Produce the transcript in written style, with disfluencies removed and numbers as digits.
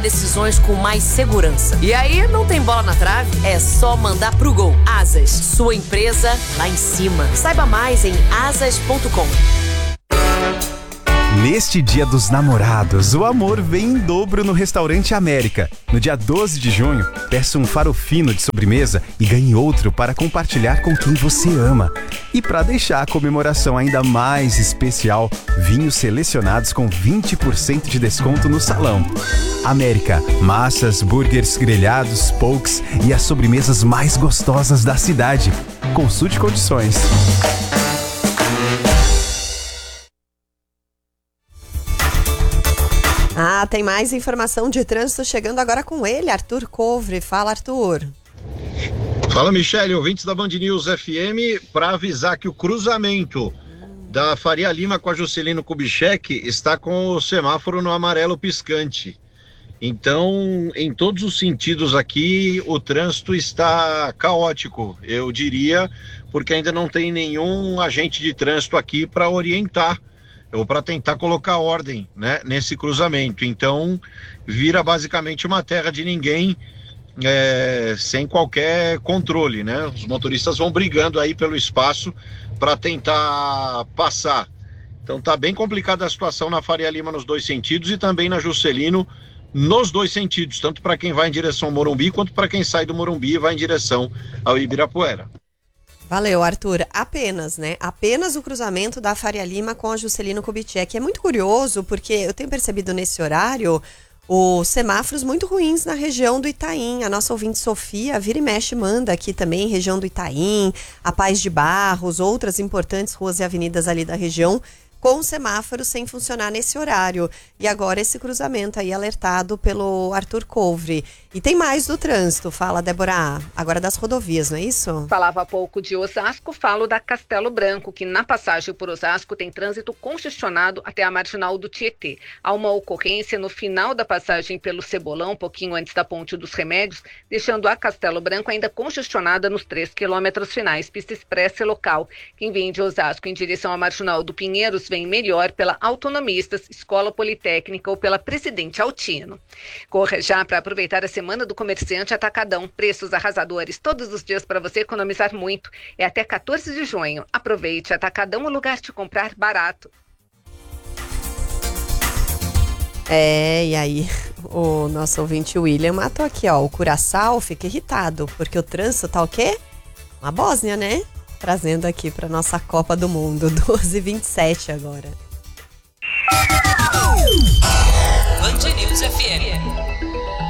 Decisões com mais segurança. E aí, não tem bola na trave? É só mandar pro gol. Asas, sua empresa lá em cima. Saiba mais em asas.com. Neste Dia dos Namorados, o amor vem em dobro no Restaurante América. No dia 12 de junho, peça um farofino de sobremesa e ganhe outro para compartilhar com quem você ama. E para deixar a comemoração ainda mais especial, vinhos selecionados com 20% de desconto no salão. América, massas, burgers, grelhados, pokes e as sobremesas mais gostosas da cidade. Consulte condições. Tem mais informação de trânsito chegando agora com ele, Arthur Covre. Fala, Arthur. Fala, Michele, ouvintes da Band News FM, para avisar que o cruzamento da Faria Lima com a Juscelino Kubitschek está com o semáforo no amarelo piscante. Então, em todos os sentidos aqui, o trânsito está caótico, eu diria, porque ainda não tem nenhum agente de trânsito aqui para orientar ou para tentar colocar ordem, né, nesse cruzamento. Então, vira basicamente uma terra de ninguém, sem qualquer controle, né? Os motoristas vão brigando aí pelo espaço para tentar passar. Então, tá bem complicada a situação na Faria Lima nos dois sentidos e também na Juscelino nos dois sentidos, tanto para quem vai em direção ao Morumbi quanto para quem sai do Morumbi e vai em direção ao Ibirapuera. Valeu, Arthur. Apenas, né? Apenas o cruzamento da Faria Lima com a Juscelino Kubitschek. É muito curioso, porque eu tenho percebido nesse horário os semáforos muito ruins na região do Itaim. A nossa ouvinte Sofia, vira e mexe, manda aqui também, região do Itaim, a Paz de Barros, outras importantes ruas e avenidas ali da região, com semáforos sem funcionar nesse horário. E agora esse cruzamento aí alertado pelo Arthur Covre. E tem mais do trânsito, fala, Débora, agora das rodovias, não é isso? Falava há pouco de Osasco, falo da Castelo Branco, que na passagem por Osasco tem trânsito congestionado até a marginal do Tietê. Há uma ocorrência no final da passagem pelo Cebolão, um pouquinho antes da Ponte dos Remédios, deixando a Castelo Branco ainda congestionada nos 3 quilômetros finais, pista expressa local. Quem vem de Osasco em direção à marginal do Pinheiros vem melhor pela Autonomistas, Escola Politécnica ou pela Presidente Altino. Corra já para aproveitar a Semana do Comerciante Atacadão. Preços arrasadores todos os dias para você economizar muito. É até 14 de junho. Aproveite. Atacadão, o lugar de comprar barato. E aí o nosso ouvinte William matou aqui, ó. O Curaçao fica irritado, porque o trânsito tá o quê? Uma Bósnia, né? Trazendo aqui para nossa Copa do Mundo. 12h27 agora. Band News FM.